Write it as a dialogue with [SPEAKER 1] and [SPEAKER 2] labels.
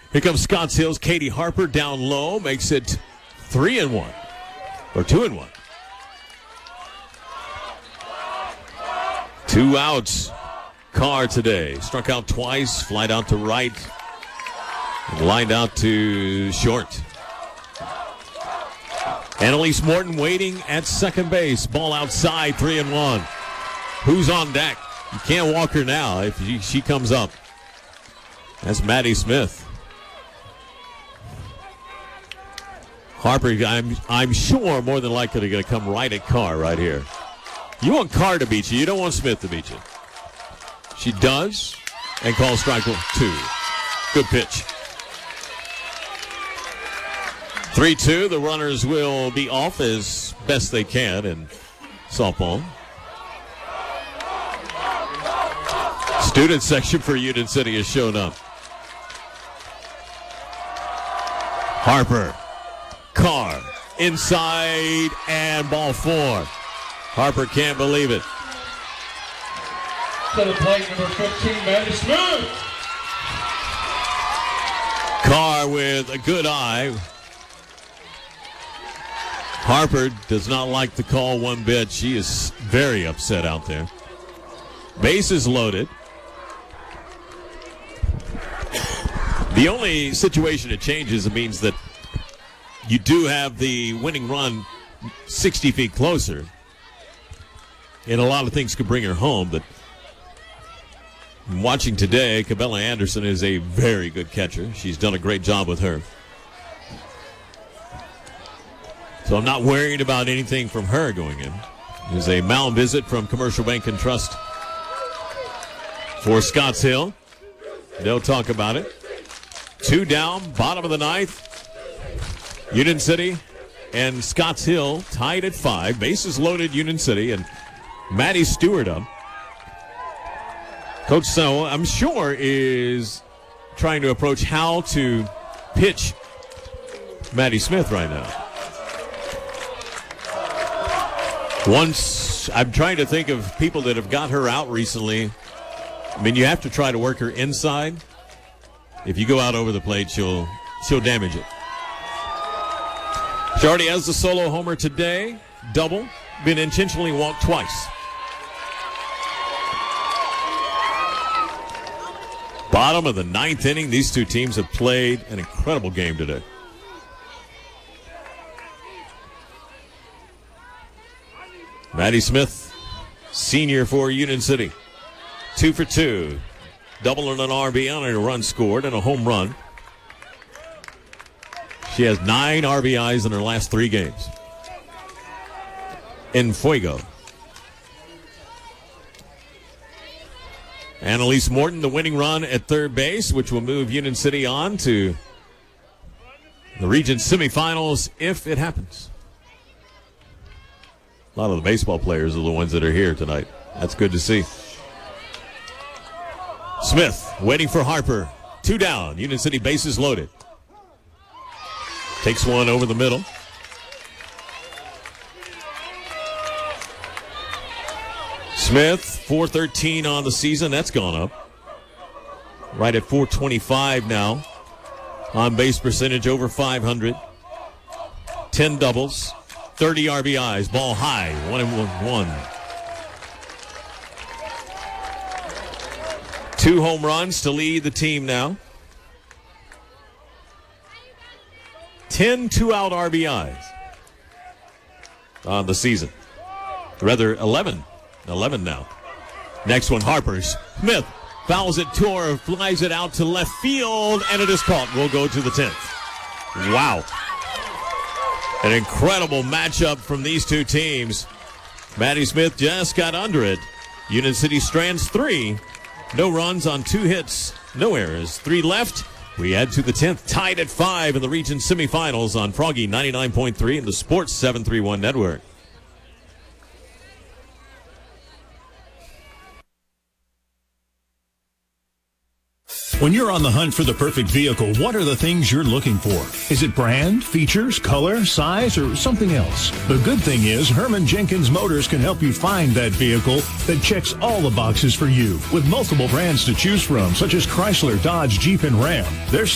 [SPEAKER 1] Here comes Scotts Hill's Katie Harper down low. Makes it 3-1. Or 2-1. 2 outs. Carr today. Struck out twice. Flied out to right. And lined out to short. Annalise Morton waiting at second base. Ball outside, 3-1. Who's on deck? You can't walk her now if she comes up. That's Maddie Smith. Harper, I'm sure, more than likely going to come right at Carr right here. You want Carr to beat you. You don't want Smith to beat you. She does, and calls strike 2. Good pitch. 3-2. The runners will be off as best they can in softball. Student section for Union City has shown up. Harper. Carr. Inside and ball 4. Harper can't believe it.
[SPEAKER 2] To the plate, number 15, Maddie Smith.
[SPEAKER 1] Carr with a good eye. Harper does not like the call one bit. She is very upset out there. Bases loaded. The only situation it changes, it means that you do have the winning run 60 feet closer. And a lot of things could bring her home, but watching today, Cabela Anderson is a very good catcher. She's done a great job with her. So I'm not worried about anything from her going in. There's a mound visit from Commercial Bank and Trust for Scotts Hill. They'll talk about it. 2 down, bottom of the 9th. Union City and Scotts Hill tied at 5. Bases loaded, Union City, and Maddie Stewart up. Coach So, I'm sure, is trying to approach how to pitch Maddie Smith right now. Once, I'm trying to think of people that have got her out recently. I mean, you have to try to work her inside. If you go out over the plate, she'll damage it. She already has the solo homer today. Double. Been intentionally walked twice. Bottom of the 9th inning. These two teams have played an incredible game today. Maddie Smith, senior for Union City. 2 for 2. Double and an RBI and a run scored and a home run. She has 9 RBIs in her last 3 games. En fuego. Annalise Morton, the winning run at third base, which will move Union City on to the region semifinals if it happens. A lot of the baseball players are the ones that are here tonight. That's good to see. Smith waiting for Harper. 2 down. Union City bases loaded. Takes one over the middle. Smith, 413 on the season. That's gone up. Right at 425 now. On base percentage over 500. 10 doubles. 30 RBIs. Ball high. 1-1. 2 home runs to lead the team now. 10 2-out RBIs on the season. Rather, 11. 11 now. Next one, Harper's. Smith fouls it, flies it out to left field, and it is caught. We'll go to the 10th. Wow. An incredible matchup from these two teams. Maddie Smith just got under it. Union City strands 3. No runs on 2 hits. No errors. 3 left. We add to the 10th. Tied at 5 in the region semifinals on Froggy 99.3 and the Sports 731 Network.
[SPEAKER 3] When you're on the hunt for the perfect vehicle, what are the things you're looking for? Is it brand, features, color, size, or something else? The good thing is Herman Jenkins Motors can help you find that vehicle that checks all the boxes for you. With multiple brands to choose from, such as Chrysler, Dodge, Jeep, and Ram, their